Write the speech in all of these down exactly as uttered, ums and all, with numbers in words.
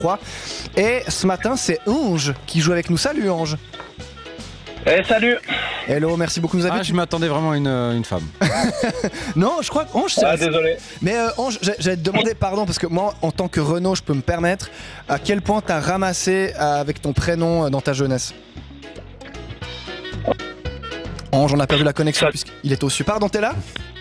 trois. Et ce matin, c'est Ange qui joue avec nous. Salut Ange. Eh salut. Hello, merci beaucoup de nous avoir. Ah, je m'attendais vraiment à une, une femme. Non, je crois qu'Ange, c'est... Ah, désolé. Mais euh, Ange, j'allais te demander pardon parce que moi, en tant que Renaud, je peux me permettre. À quel point t'as ramassé euh, avec ton prénom euh, dans ta jeunesse? Ange, on a perdu la connexion puisqu'il est au-dessus. Pardon, t'es là?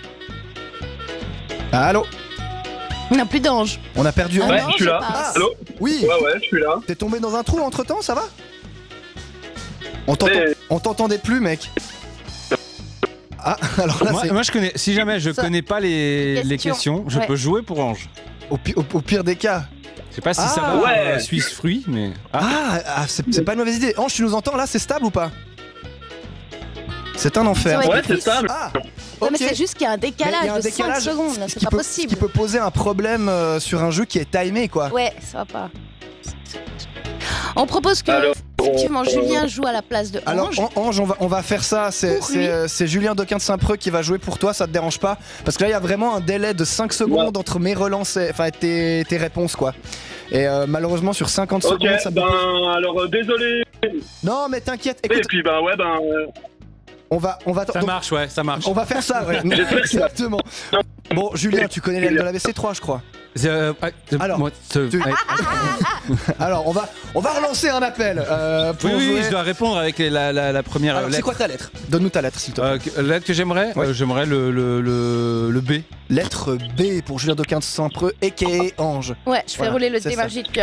Allô? On n'a plus d'Ange. On a perdu Ange. Ouais, non, je suis je là. passe. Allô? Oui. Ouais, ouais, je suis là. T'es tombé dans un trou entre temps, ça va? On t'entend- Mais- on t'entendait plus, mec. Ah, alors là, Moi, c'est moi, je connais. Si jamais je Ça- connais pas les, Question. les questions, je Ouais. peux jouer pour Ange. au, pi- au- au pire des cas. Je sais pas si Ah, ça va. ouais. euh, Suisse fruit, mais. Ah, Ah, ah, c'est c'est pas une mauvaise idée. Ange, tu nous entends là? C'est stable ou pas? C'est un enfer. Ouais, Ouais, des c'est stable. Ah, Non, ok. mais c'est juste qu'il y a un Mais décalage il y a un de décalage, cinq secondes, ce c'est qui pas peut- Ce qui possible. peut poser un problème euh, sur un jeu qui est timé, quoi. Ouais, ça va pas. On propose que Alors, effectivement on- Julien joue à la place de Alors Ange. An- Ange, on va, on va faire ça, c'est Pour c'est, lui. euh, c'est Julien Doquin de Saint-Preux qui va jouer pour toi, ça te dérange pas? Parce que là il y a vraiment un délai de cinq secondes entre mes relances, et- enfin tes, tes réponses quoi. Et euh, malheureusement sur cinquante Ok, secondes ça peut... ben alors euh, désolé. Non mais t'inquiète, Et écoute, puis ben ouais ben euh, on va, on va, ça donc, marche, ouais, ça marche. on va faire ça, ouais. Exactement. Bon Julien, tu connais l'aile de la V C trois je crois. Euh, ah, euh, Alors, moi, ce- tu- ouais. Alors on va, on va relancer un appel euh, pour Oui, oui, jouer. je dois répondre avec les- la, la, la première Alors, c'est lettre. quoi ta lettre? Donne-nous ta lettre s'il te plaît. Euh, que- lettre que j'aimerais Ouais. Euh, J'aimerais le, le, le, le B. Lettre B pour Julien Doquin de Saint-Preux aka Ange. Ouais, je fais Voilà, rouler le c'est dé ça. magique.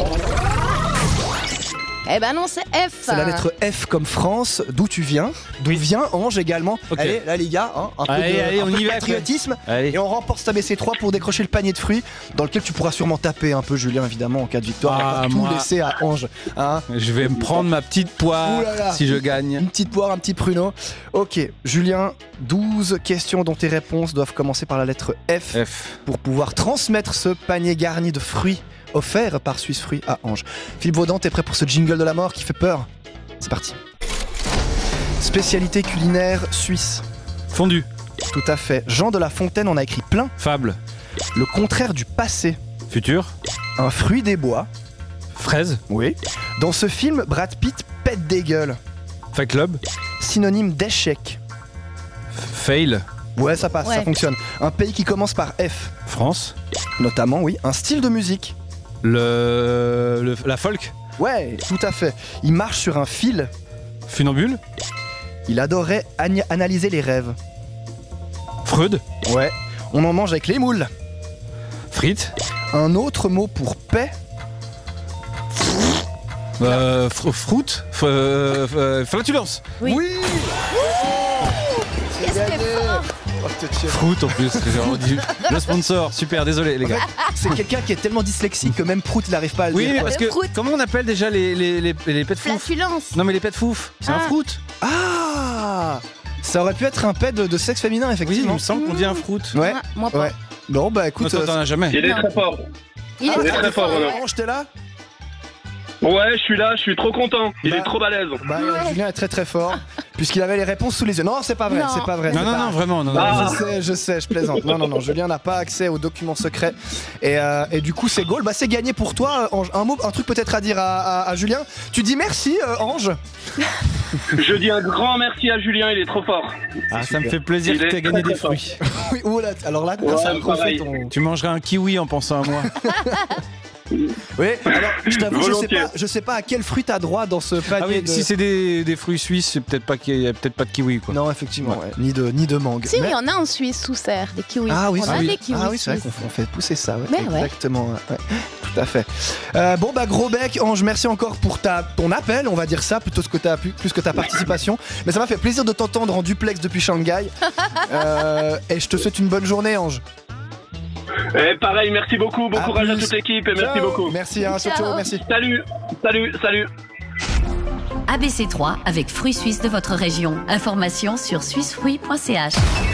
Eh ben non, c'est F. C'est la lettre F comme France, d'où tu viens, d'où vient Ange également. Ok. Allez, là les gars, hein, un peu Allez, de, allez, un on peu y de va, patriotisme. Allez. Et on remporte ta B C trois pour décrocher le panier de fruits, dans lequel tu pourras sûrement taper un peu Julien évidemment en cas de victoire. Ah, et pas tout moi. laisser à Ange. Hein. Je vais me prendre ma petite poire Ouh là là. si je gagne. Une petite poire, un petit pruneau. Ok, Julien, douze questions dont tes réponses doivent commencer par la lettre F F. pour pouvoir transmettre ce panier garni de fruits offert par Suisse Fruits à Ange. Philippe Vaudan, t'es prêt pour ce jingle de la mort qui fait peur? C'est parti. Spécialité culinaire suisse. Fondu. Tout à fait. Jean de La Fontaine en a écrit plein. Fable. Le contraire du passé. Futur. Un fruit des bois. Fraise. Oui. Dans ce film, Brad Pitt pète des gueules. Fight Club. Synonyme d'échec. Fail. Ouais, ça passe, ça Ouais. fonctionne. Un pays qui commence par F. France. Notamment, oui. Un style de musique. Le, le- la folk. Ouais, tout à fait. Il marche sur un fil. Funambule. Il adorait ani- analyser les rêves. Freud. Ouais. On en mange avec les moules. Frites. Un autre mot pour paix. Euh, fr- fruit. F- euh, f- euh, flatulence. Oui. C'est Qu'est-ce que gagné. c'est fort. Oh, je te tire. Fruit en plus. J'ai vraiment dit- Le sponsor. Super, désolé les gars. C'est quelqu'un qui est tellement dyslexique que même Prout il n'arrive pas à le Oui, dire. mais parce que. fruit. Comment on appelle déjà les, les, les, les pets de fouf? Flatulence. Non, mais les pets de fouf. C'est un Ah. fruit. Ah, ça aurait pu être un pet de, de sexe féminin Oui, il effectivement. me semble qu'on dit un fruit. Ouais. Ah, moi pas. Ouais. Bon bah Non, écoute, toi, t'en euh, as jamais. il est Non. très fort. Il ah, Il est est très fort, fort. Roland. Ange, t'es là? Ouais, je suis là, je suis trop content. Il Bah- est trop balèze. Bah euh, Julien est très très fort puisqu'il avait les réponses sous les yeux. Non, c'est pas vrai, Non. c'est pas vrai. Non, c'est non, pas- non, vraiment. Non, non, Ah. Je sais, je sais, je plaisante. Non, non, non, Julien n'a pas accès aux documents secrets. Et, euh, et du coup, c'est goal. Bah, c'est gagné pour toi, Ange. Un mot, un truc peut-être à dire à, à- à Julien. Tu dis merci, euh, Ange. Je dis un grand merci à Julien, il est trop fort. Ah, ça me fait plaisir Il que est tu aies gagné très, des très fruits. Oui, oh là, alors là, Ouais, ça me refait pareil. ton. Tu mangeras un kiwi en pensant à moi. Oui, alors je t'avoue, je sais Volontiers. pas, je sais pas à quel fruit t'as droit dans ce panier. Ah oui, de... si c'est des, des fruits suisses, c'est peut-être pas qu'il y a peut-être pas de kiwi quoi. Non, effectivement, Ouais. ouais. ni de ni de mangue. Si, Mais- il y en a en Suisse sous serre, des kiwis. Ah oui, on ah a oui. des kiwis. Ah oui, c'est vrai suisses. qu'on on fait pousser ça, ouais. Mais ouais. Exactement, ouais. Tout à fait. Euh, bon bah gros bec, Ange, merci encore pour ta ton appel, on va dire ça, plutôt que ta plus que ta participation. Mais ça m'a fait plaisir de t'entendre en duplex depuis Shanghai. Euh, et je te souhaite une bonne journée, Ange. Et pareil, merci beaucoup, bon À courage à plus. toute l'équipe et merci Ciao. beaucoup. Merci, hein, ciao, Ciao. ciao, merci. Salut, salut, salut. A B C trois avec fruits suisses de votre région. Information sur suisse fruits point c h.